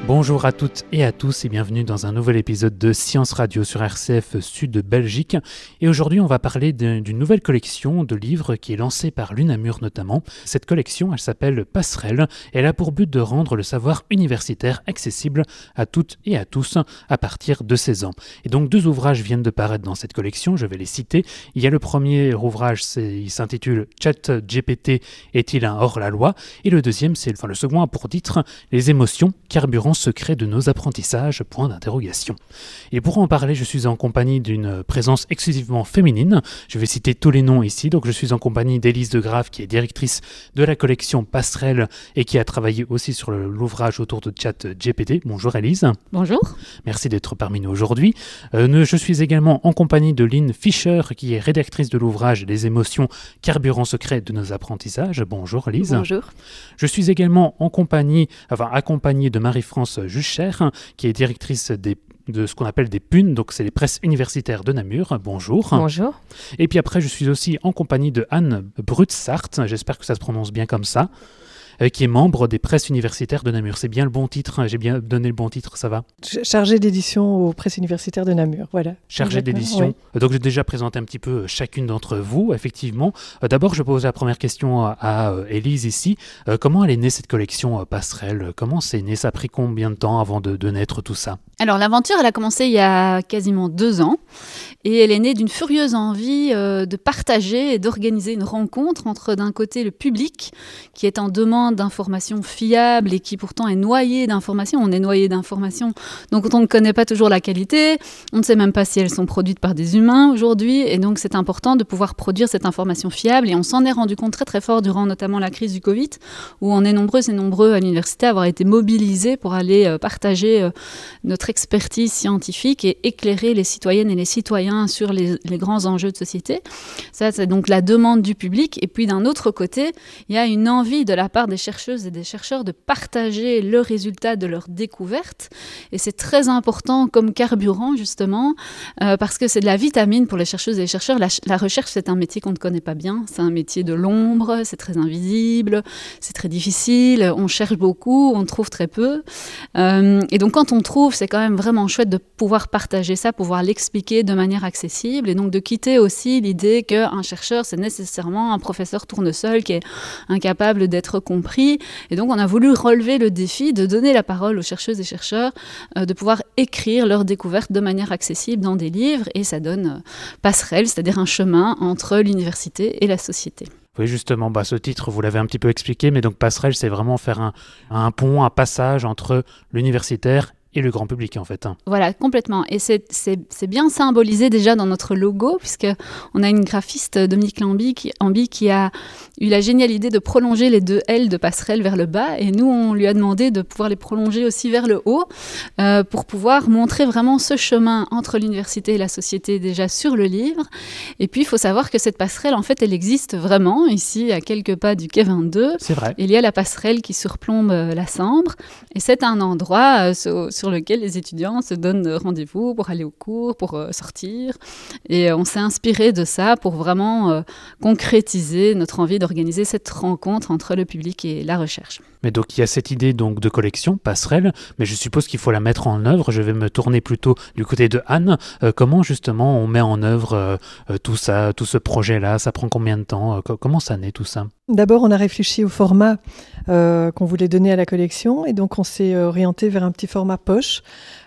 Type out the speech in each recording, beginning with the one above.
Bonjour à toutes et à tous et bienvenue dans un nouvel épisode de Science Radio sur RCF Sud de Belgique. Et aujourd'hui, on va parler d'une nouvelle collection de livres qui est lancée par l'UNAMUR notamment. Cette collection, elle s'appelle Passerelle et elle a pour but de rendre le savoir universitaire accessible à toutes et à tous à partir de 16 ans. Et donc, deux ouvrages viennent de paraître dans cette collection, je vais les citer. Il y a le premier ouvrage, il s'intitule ChatGPT est-il un hors-la-loi ? Et le deuxième, le second a pour titre Les émotions, carburant secret de nos apprentissages, point d'interrogation. Et pour en parler, je suis en compagnie d'une présence exclusivement féminine. Je vais citer tous les noms ici. Donc je suis en compagnie d'Élise Degrave, qui est directrice de la collection Passerelle et qui a travaillé aussi sur l'ouvrage autour de ChatGPT. Bonjour Élise. Bonjour. Merci d'être parmi nous aujourd'hui. Je suis également en compagnie de Lynn Fischer, qui est rédactrice de l'ouvrage Les émotions, carburant secret de nos apprentissages. Bonjour Élise. Bonjour. Je suis également accompagnée de Marie-France Jucher, qui est directrice de ce qu'on appelle des PUN, donc c'est les presses universitaires de Namur. Bonjour. Bonjour. Et puis après, je suis aussi en compagnie de Anne Brutsart, j'espère que ça se prononce bien comme ça, qui est membre des presses universitaires de Namur. C'est bien le bon titre, j'ai bien donné le bon titre, ça va ? Chargée d'édition aux presses universitaires de Namur, voilà. Chargée d'édition. Oui. Donc j'ai déjà présenté un petit peu chacune d'entre vous, effectivement. D'abord, je pose la première question à Élise ici. Comment elle est née cette collection Passerelle ? Comment c'est né ? Ça a pris combien de temps avant de naître tout ça ? Alors l'aventure, elle a commencé il y a quasiment 2 ans et elle est née d'une furieuse envie de partager et d'organiser une rencontre entre d'un côté le public qui est en demande d'informations fiables et qui pourtant est noyé d'informations. On est noyé d'informations, donc on ne connaît pas toujours la qualité, on ne sait même pas si elles sont produites par des humains aujourd'hui, et donc c'est important de pouvoir produire cette information fiable, et on s'en est rendu compte très très fort durant notamment la crise du Covid, où on est nombreux et nombreux à l'université à avoir été mobilisés pour aller partager notre expertise scientifique et éclairer les citoyennes et les citoyens sur les grands enjeux de société. Ça, c'est donc la demande du public, et puis d'un autre côté, il y a une envie de la part des chercheuses et des chercheurs de partager le résultat de leur découverte, et c'est très important comme carburant justement parce que c'est de la vitamine pour les chercheuses et les chercheurs. La recherche, c'est un métier qu'on ne connaît pas bien, c'est un métier de l'ombre, c'est très invisible, c'est très difficile, on cherche beaucoup, on trouve très peu, et donc quand on trouve, c'est quand même vraiment chouette de pouvoir partager ça, pouvoir l'expliquer de manière accessible, et donc de quitter aussi l'idée qu'un chercheur, c'est nécessairement un professeur tournesol qui est incapable d'être compris. Et donc, on a voulu relever le défi de donner la parole aux chercheuses et chercheurs, de pouvoir écrire leurs découvertes de manière accessible dans des livres, et ça donne passerelle, c'est-à-dire un chemin entre l'université et la société. Oui, justement, ce titre, vous l'avez un petit peu expliqué, mais donc passerelle, c'est vraiment faire un pont, un passage entre l'universitaire et le grand public, en fait. Voilà, complètement. Et c'est bien symbolisé déjà dans notre logo, puisqu'on a une graphiste, Dominique Amby, qui a eu la géniale idée de prolonger les 2 L de passerelle vers le bas. Et nous, on lui a demandé de pouvoir les prolonger aussi vers le haut pour pouvoir montrer vraiment ce chemin entre l'université et la société déjà sur le livre. Et puis, il faut savoir que cette passerelle, en fait, elle existe vraiment ici, à quelques pas du quai 22. C'est vrai. Il y a la passerelle qui surplombe la Sambre. Et c'est un endroit sur lequel les étudiants se donnent rendez-vous pour aller au cours, pour sortir. Et on s'est inspiré de ça pour vraiment concrétiser notre envie d'organiser cette rencontre entre le public et la recherche. Mais donc il y a cette idée donc de collection, passerelle, mais je suppose qu'il faut la mettre en œuvre. Je vais me tourner plutôt du côté de Anne. Comment justement on met en œuvre tout ça, tout ce projet-là ? Ça prend combien de temps ? Comment ça naît tout ça ? D'abord, on a réfléchi au format qu'on voulait donner à la collection, et donc on s'est orienté vers un petit format poche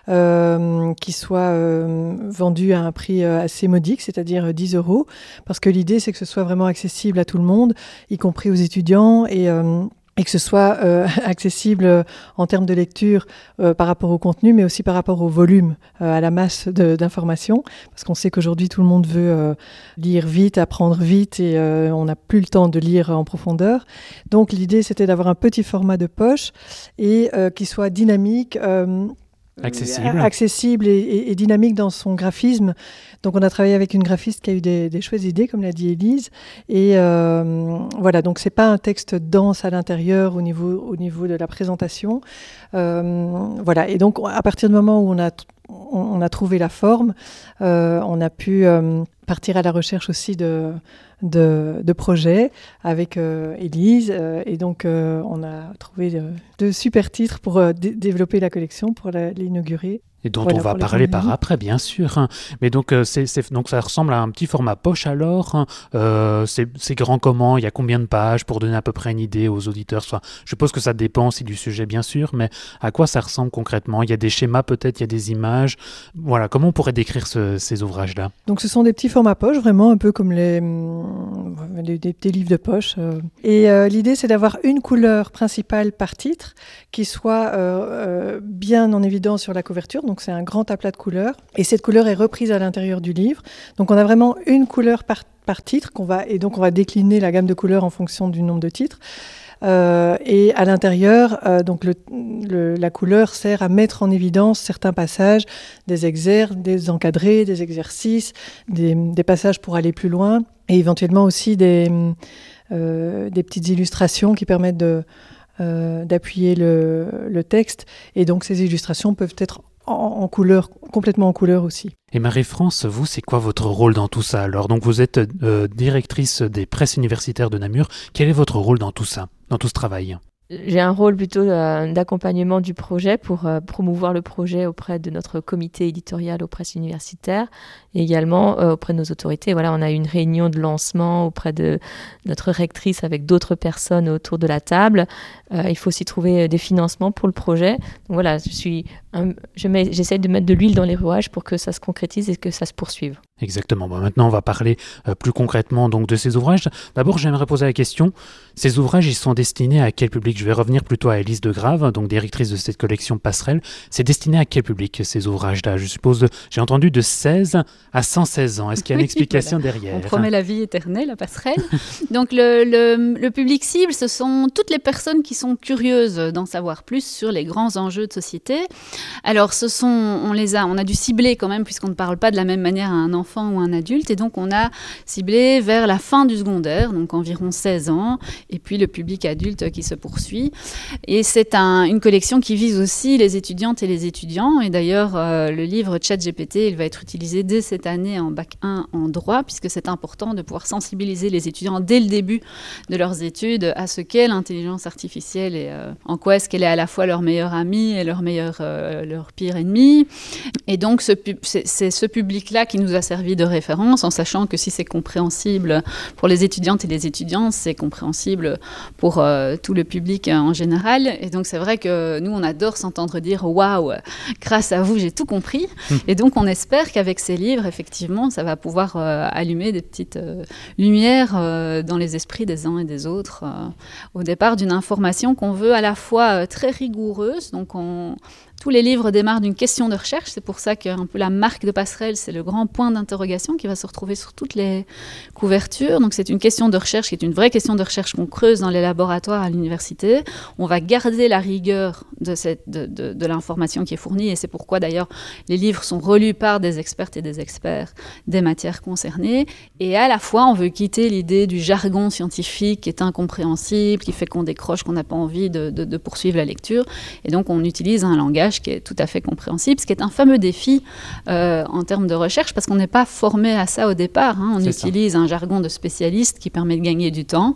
qui soit vendu à un prix assez modique, c'est-à-dire 10 €, parce que l'idée c'est que ce soit vraiment accessible à tout le monde, y compris aux étudiants, et que ce soit accessible en termes de lecture par rapport au contenu, mais aussi par rapport au volume, à la masse d'informations, parce qu'on sait qu'aujourd'hui tout le monde veut lire vite, apprendre vite, et on n'a plus le temps de lire en profondeur. Donc l'idée c'était d'avoir un petit format de poche et qui soit dynamique, accessible et dynamique dans son graphisme. Donc on a travaillé avec une graphiste qui a eu des chouettes idées, comme l'a dit Élise, et voilà, donc c'est pas un texte dense à l'intérieur au niveau de la présentation, voilà, et donc à partir du moment où on a trouvé la forme, on a pu partir à la recherche aussi de projets avec Élise. Et donc, on a trouvé de super titres pour développer la collection, pour l'inaugurer. Et dont on va parler par après, bien sûr. Mais donc, donc ça ressemble à un petit format poche alors. C'est grand comment? Il y a combien de pages pour donner à peu près une idée aux auditeurs? Je suppose que ça dépend aussi du sujet, bien sûr, mais à quoi ça ressemble concrètement? Il y a des schémas peut-être, il y a des images. Voilà, comment on pourrait décrire ces ouvrages-là? Donc, ce sont des petits formats poche, vraiment un peu comme des petits livres de poche. Et l'idée, c'est d'avoir une couleur principale par titre qui soit bien en évidence sur la couverture. Donc c'est un grand aplat de couleurs. Et cette couleur est reprise à l'intérieur du livre. Donc on a vraiment une couleur par titre. Et donc on va décliner la gamme de couleurs en fonction du nombre de titres. Et à l'intérieur, donc la couleur sert à mettre en évidence certains passages, des exergues, des encadrés, des exercices, des passages pour aller plus loin. Et éventuellement aussi des petites illustrations qui permettent d'appuyer le texte. Et donc ces illustrations peuvent être en couleur, complètement en couleur aussi. Et Marie-France, vous, c'est quoi votre rôle dans tout ça? Alors, donc vous êtes directrice des presses universitaires de Namur. Quel est votre rôle dans tout ça, dans tout ce travail? J'ai un rôle plutôt d'accompagnement du projet pour promouvoir le projet auprès de notre comité éditorial aux presses universitaires et également auprès de nos autorités. Voilà, on a eu une réunion de lancement auprès de notre rectrice avec d'autres personnes autour de la table. Il faut aussi trouver des financements pour le projet. Donc voilà, j'essaie de mettre de l'huile dans les rouages pour que ça se concrétise et que ça se poursuive. Exactement. Bon, maintenant, on va parler plus concrètement donc, de ces ouvrages. D'abord, j'aimerais poser la question, ces ouvrages, ils sont destinés à quel public? Je vais revenir plutôt à Élise Degrave, donc directrice de cette collection Passerelle. C'est destiné à quel public, ces ouvrages-là? Je suppose, j'ai entendu de 16 à 116 ans. Est-ce qu'il y a une explication derrière? On promet la vie éternelle à Passerelle. Donc, le public cible, ce sont toutes les personnes qui sont curieuses d'en savoir plus sur les grands enjeux de société. Alors, on a dû cibler quand même, puisqu'on ne parle pas de la même manière à un enfant ou un adulte, et donc on a ciblé vers la fin du secondaire, donc environ 16 ans, et puis le public adulte qui se poursuit. Et c'est une collection qui vise aussi les étudiantes et les étudiants, et d'ailleurs le livre ChatGPT, il va être utilisé dès cette année en bac 1 en droit, puisque c'est important de pouvoir sensibiliser les étudiants dès le début de leurs études à ce qu'est l'intelligence artificielle et en quoi est-ce qu'elle est à la fois leur meilleur ami et leur pire ennemi. Et donc c'est ce public-là qui nous a servi de référence, en sachant que si c'est compréhensible pour les étudiantes et les étudiants, c'est compréhensible pour tout le public en général. Et donc c'est vrai que nous, on adore s'entendre dire « Waouh, grâce à vous, j'ai tout compris ». Et donc on espère qu'avec ces livres, effectivement, ça va pouvoir allumer des petites lumières dans les esprits des uns et des autres au départ d'une information qu'on veut à la fois très rigoureuse, donc tous les livres démarrent d'une question de recherche. C'est pour ça qu'un peu la marque de Passerelle, c'est le grand point d'interrogation qui va se retrouver sur toutes les couvertures. Donc c'est une question de recherche qui est une vraie question de recherche qu'on creuse dans les laboratoires à l'université. On va garder la rigueur de l'information qui est fournie, et c'est pourquoi d'ailleurs les livres sont relus par des expertes et des experts des matières concernées. Et à la fois, on veut quitter l'idée du jargon scientifique qui est incompréhensible, qui fait qu'on décroche, qu'on n'a pas envie de poursuivre la lecture. Et donc on utilise un langage qui est tout à fait compréhensible, ce qui est un fameux défi en termes de recherche, parce qu'on n'est pas formé à ça au départ. On utilise un jargon de spécialiste qui permet de gagner du temps,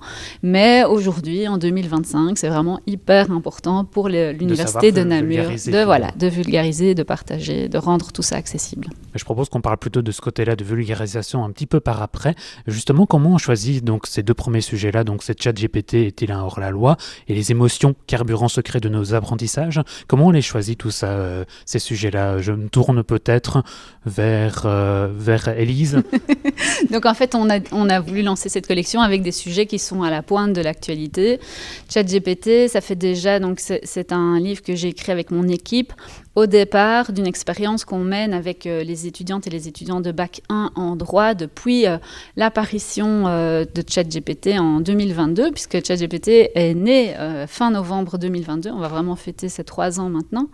mais aujourd'hui, en 2025, c'est vraiment hyper important pour l'université de Namur de vulgariser, de partager, de rendre tout ça accessible. Je propose qu'on parle plutôt de ce côté-là de vulgarisation un petit peu par après. Justement, comment on choisit donc ces deux premiers sujets-là? Donc, c'est ChatGPT est-il un hors-la-loi et les émotions, carburant secret de nos apprentissages. Comment on les choisit tout ça, ces sujets-là? Je me tourne peut-être vers Élise. Donc en fait, on a voulu lancer cette collection avec des sujets qui sont à la pointe de l'actualité. ChatGPT, ça fait déjà, donc c'est un livre que j'ai écrit avec mon équipe au départ d'une expérience qu'on mène avec les étudiantes et les étudiants de Bac 1 en droit depuis l'apparition de ChatGPT en 2022, puisque ChatGPT est né fin novembre 2022. On va vraiment fêter ces 3 ans maintenant.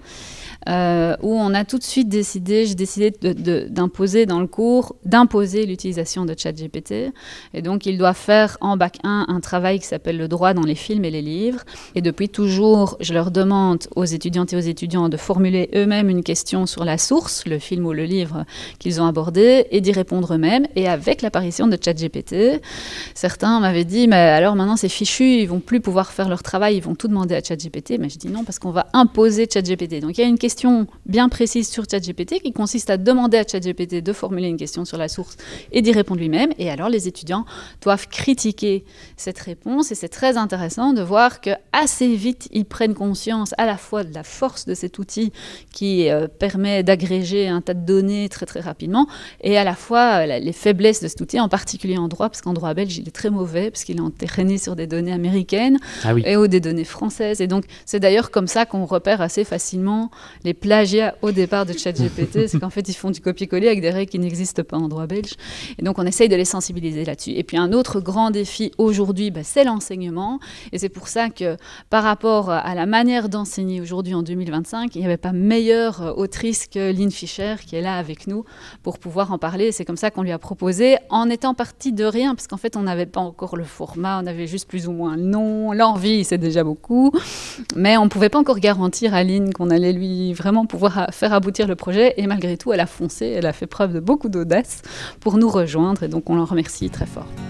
Où on a tout de suite j'ai décidé d'imposer dans le cours, d'imposer l'utilisation de ChatGPT. Et donc, il doit faire en Bac 1 un travail qui s'appelle le droit dans les films et les livres. Et depuis toujours, je leur demande aux étudiantes et aux étudiants de formuler poser eux-mêmes une question sur la source, le film ou le livre qu'ils ont abordé, et d'y répondre eux-mêmes. Et avec l'apparition de ChatGPT, certains m'avaient dit, mais alors maintenant c'est fichu, ils vont plus pouvoir faire leur travail, ils vont tout demander à ChatGPT. Mais je dis non, parce qu'on va imposer ChatGPT. Donc il y a une question bien précise sur ChatGPT qui consiste à demander à ChatGPT de formuler une question sur la source et d'y répondre lui-même. Et alors les étudiants doivent critiquer cette réponse, et c'est très intéressant de voir que assez vite ils prennent conscience à la fois de la force de cet outil qui permet d'agréger un tas de données très très rapidement, et à la fois les faiblesses de cet outil, en particulier en droit, parce qu'en droit belge il est très mauvais, parce qu'il est entraîné sur des données américaines et des données françaises. Et donc c'est d'ailleurs comme ça qu'on repère assez facilement les plagiats au départ de ChatGPT, c'est qu'en fait ils font du copier-coller avec des règles qui n'existent pas en droit belge. Et donc on essaye de les sensibiliser là-dessus. Et puis un autre grand défi aujourd'hui, c'est l'enseignement. Et c'est pour ça que par rapport à la manière d'enseigner aujourd'hui en 2025, il n'y avait pas meilleure autrice que Lynn Fischer qui est là avec nous pour pouvoir en parler. Et c'est comme ça qu'on lui a proposé, en étant parti de rien, parce qu'en fait on n'avait pas encore le format, on avait juste plus ou moins le nom, l'envie, c'est déjà beaucoup. Mais on ne pouvait pas encore garantir à Lynn qu'on allait lui vraiment pouvoir faire aboutir le projet. Et malgré tout, elle a foncé, elle a fait preuve de beaucoup d'audace pour nous rejoindre. Et donc on l'en remercie très fort.